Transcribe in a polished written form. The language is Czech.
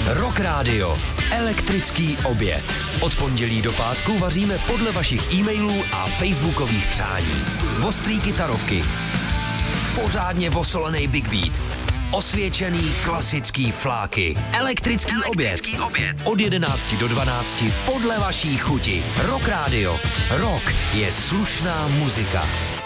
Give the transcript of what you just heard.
Rock Radio. Elektrický oběd. Od pondělí do pátku vaříme podle vašich e-mailů a facebookových přání. Ostrý kytarovky. Pořádně vosolený big beat. Osvědčený klasický fláky. Elektrický oběd. Od 11 do 12 podle vaší chuti. Rock Radio. Rock je slušná muzika.